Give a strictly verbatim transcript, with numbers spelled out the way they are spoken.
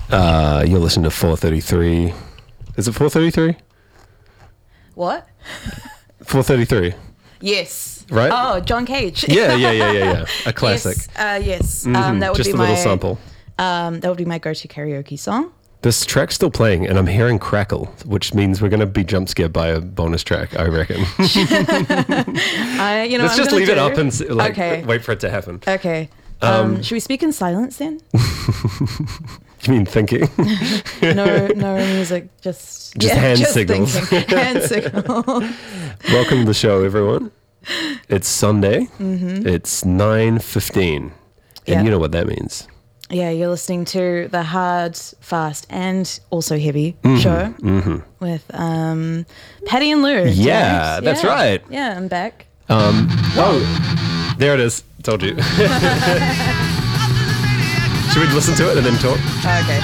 Uh, you're listening to four thirty-three. Is it four thirty-three? What? four thirty-three. Yes. Right? Oh, John Cage. Yeah, yeah, yeah, yeah, yeah. A classic. Yes. Uh, yes. Mm-hmm. Um, that would Just be a my little sample. Um, that would be my go-to karaoke song. This track's still playing, and I'm hearing crackle, which means we're going to be jump scared by a bonus track, I reckon. I, you know, Let's I'm just gonna leave it do- up and like, Okay. wait for it to happen. Okay. Um, should we speak in silence then? You mean thinking? No, no music. Just Just hand signals. thinking. Hand signal. Welcome to the show, everyone. It's Sunday. Mm-hmm. It's nine fifteen, and Yeah. you know what that means. Yeah, you're listening to the hard, fast, and also heavy Mm-hmm. show with um, Patty and Lou. Yeah, James. that's Yeah. right. Yeah, I'm back. Um, oh, there it is. Told you. Should we listen to it and then talk? Oh, okay.